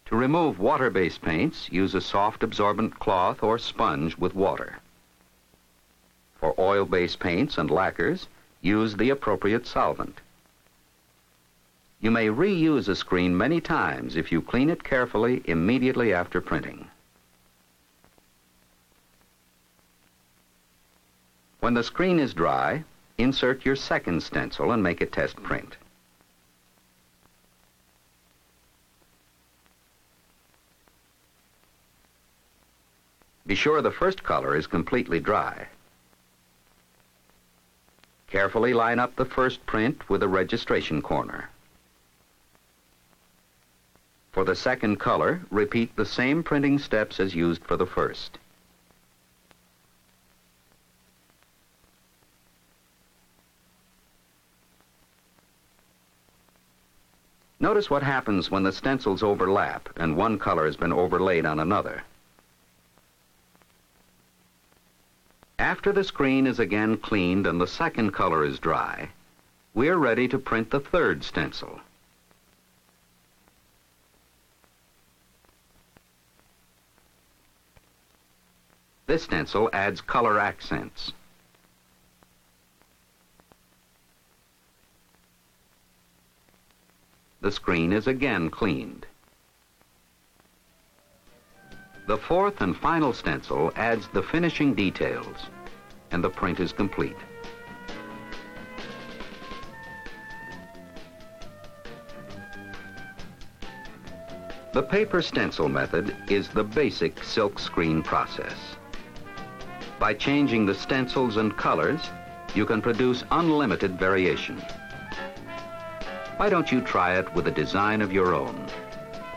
To remove water-based paints, use a soft absorbent cloth or sponge with water. For oil-based paints and lacquers, use the appropriate solvent. You may reuse a screen many times if you clean it carefully immediately after printing. When the screen is dry, insert your second stencil and make a test print. Be sure the first color is completely dry. Carefully line up the first print with the registration corner. For the second color, repeat the same printing steps as used for the first. Notice what happens when the stencils overlap and one color has been overlaid on another. After the screen is again cleaned and the second color is dry, we are ready to print the third stencil. This stencil adds color accents. The screen is again cleaned. The fourth and final stencil adds the finishing details, and the print is complete. The paper stencil method is the basic silk screen process. By changing the stencils and colors, you can produce unlimited variation. Why don't you try it with a design of your own?